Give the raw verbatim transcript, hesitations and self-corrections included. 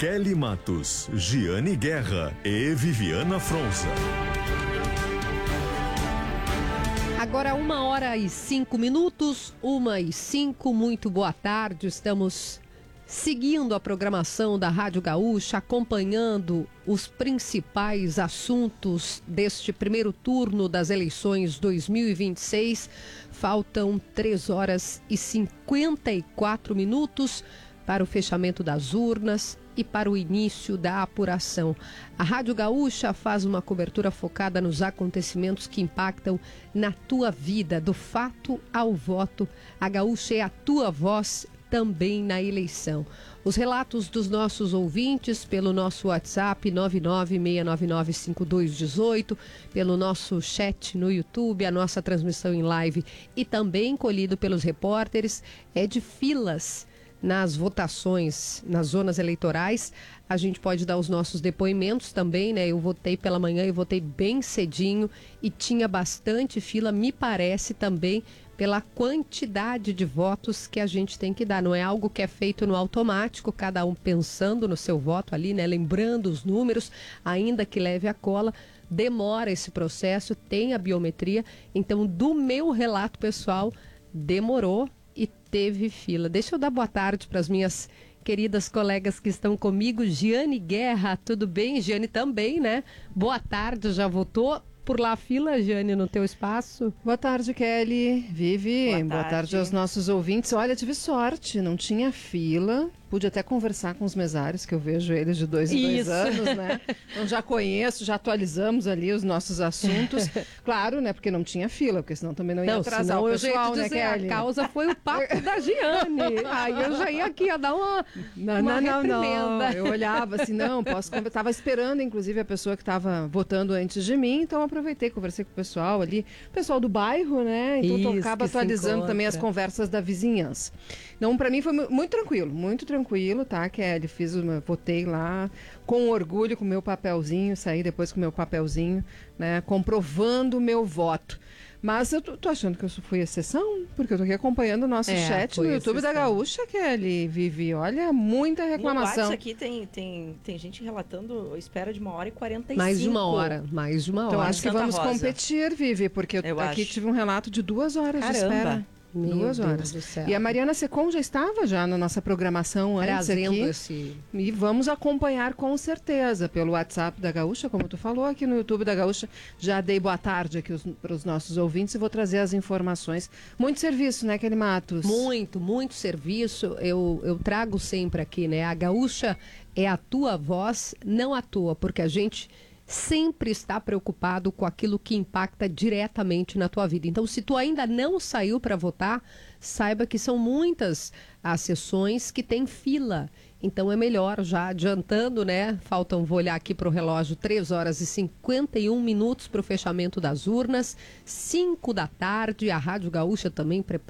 Kelly Matos, Giane Guerra e Viviana Fronza. Agora uma hora e cinco minutos, uma e cinco, muito boa tarde, estamos seguindo a programação da Rádio Gaúcha, acompanhando os principais assuntos deste primeiro turno das eleições dois mil e vinte e seis. Faltam três horas e cinquenta e quatro minutos para o fechamento das urnas e para o início da apuração. A Rádio Gaúcha faz uma cobertura focada nos acontecimentos que impactam na tua vida, do fato ao voto. A Gaúcha é a tua voz também na eleição. Os relatos dos nossos ouvintes pelo nosso WhatsApp nove nove seis nove nove cinco dois um oito, pelo nosso chat no YouTube, a nossa transmissão em live e também colhido pelos repórteres é de filas nas votações, nas zonas eleitorais. A gente pode dar os nossos depoimentos também, né? Eu votei pela manhã e votei bem cedinho e tinha bastante fila, me parece também pela quantidade de votos que a gente tem que dar. Não é algo que é feito no automático, cada um pensando no seu voto ali, né? Lembrando os números, ainda que leve a cola, demora esse processo, tem a biometria. Então, do meu relato pessoal, demorou e teve fila. Deixa eu dar boa tarde para as minhas queridas colegas que estão comigo. Giane Guerra, tudo bem? Giane também, né? Boa tarde, já votou por lá a fila, Giane, no teu espaço? Boa tarde, Kelly, Vivi, boa tarde. Boa tarde aos nossos ouvintes. Olha, tive sorte, não tinha fila, pude até conversar com os mesários, que eu vejo eles de dois em dois anos, né? Então já conheço, já atualizamos ali os nossos assuntos. Claro, né, porque não tinha fila, porque senão também não ia não, atrasar o pessoal, eu né, Kelly? A causa foi o papo da Giane. Aí eu já ia aqui, ó, dar uma Não, uma não, não, não. Eu olhava assim, não, posso... Estava esperando, inclusive, a pessoa que estava votando antes de mim, então aproveitei, conversei com o pessoal ali, o pessoal do bairro, né? Então Isso, tu acaba atualizando também as conversas da vizinhança. Então, para mim foi muito tranquilo, muito tranquilo, tá, Kelly? Fiz uma, votei lá com orgulho, com o meu papelzinho, saí depois com o meu papelzinho, né? Comprovando o meu voto. Mas eu tô, tô achando que eu fui exceção, porque eu tô aqui acompanhando o nosso é, chat no YouTube exceção. Da Gaúcha, Kelly, Vivi. Olha, muita reclamação. No aqui tem, tem, tem gente relatando espera de uma hora e quarenta e cinco. Mais de uma hora, mais de uma hora. Então acho que Santa vamos Rosa. competir, Vivi, porque eu, eu aqui acho. tive um relato de duas horas Caramba. de espera. Meu Duas Deus horas. do céu. E a Mariana Secom já estava já na nossa programação antes Trazendo aqui. Esse... E vamos acompanhar com certeza pelo WhatsApp da Gaúcha, como tu falou, aqui no YouTube da Gaúcha. Já dei boa tarde aqui para os nossos ouvintes e vou trazer as informações. Muito serviço, né, Kelly Matos? Muito, muito serviço. Eu, eu trago sempre aqui, né? A Gaúcha é a tua voz, não à toa, porque a gente sempre está preocupado com aquilo que impacta diretamente na tua vida. Então, se tu ainda não saiu para votar, saiba que são muitas as sessões que tem fila. Então, é melhor já adiantando, né? Faltam, vou olhar aqui para o relógio, três horas e cinquenta e um minutos para o fechamento das urnas, cinco da tarde. A Rádio Gaúcha também prepara